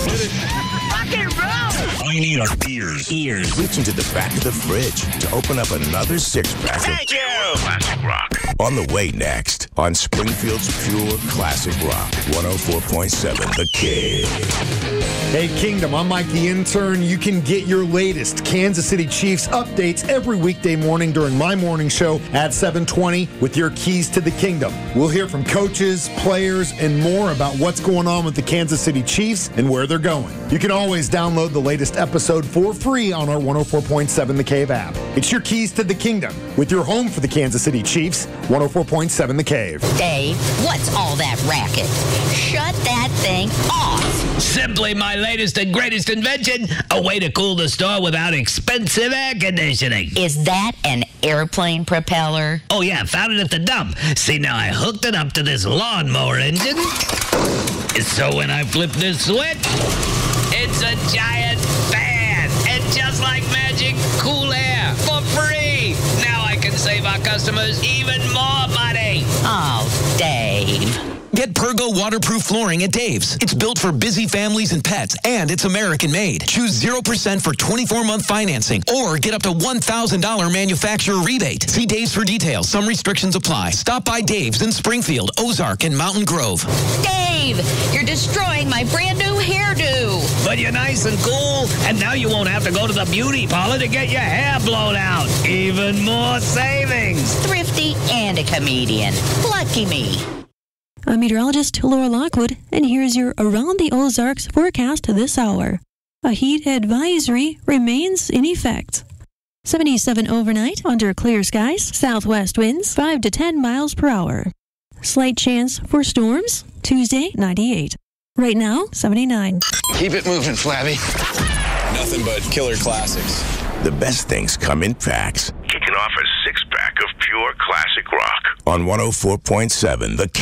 Rock and roll! All you need are ears. Reach into the back of the fridge to open up another six-pack of Thank you. classic rock. On the way next on Springfield's Pure Classic Rock, 104.7 The Cave. Hey, Kingdom, I'm Mike the Intern. You can get your latest Kansas City Chiefs updates every weekday morning during my morning show at 7:20 with your keys to the Kingdom. We'll hear from coaches, players, and more about what's going on with the Kansas City Chiefs and where they're going. You can always download the latest episode for free on our 104.7 The Cave app. It's your keys to the Kingdom with your home for the Kansas City Chiefs, 104.7 The Cave. Dave, what's all that racket? Shut that thing off. Simply my latest and greatest invention, a way to cool the store without expensive air conditioning. Is that an airplane propeller? Oh yeah, found it at the dump. See, now I hooked it up to this lawnmower engine. So when I flip this switch, it's a giant fan. And just like magic, cool air for free. Now I can save our customers even more money. Oh, Dave. Get Pergo waterproof flooring at Dave's. It's built for busy families and pets, and it's American-made. Choose 0% for 24-month financing, or get up to $1,000 manufacturer rebate. See Dave's for details. Some restrictions apply. Stop by Dave's in Springfield, Ozark, and Mountain Grove. Dave, you're destroying my brand new hairdo. But you're nice and cool, and now you won't have to go to the beauty parlor to get your hair blown out. Even more savings. Thrifty and a comedian. Lucky me. I'm meteorologist Laura Lockwood, and here's your Around the Ozarks forecast this hour. A heat advisory remains in effect. 77 overnight under clear skies, southwest winds 5 to 10 miles per hour. Slight chance for storms, Tuesday 98. Right now, 79. Keep it moving, Flabby. Nothing but killer classics. The best things come in packs. Kicking off a six-pack of pure classic rock. On 104.7 The Cave.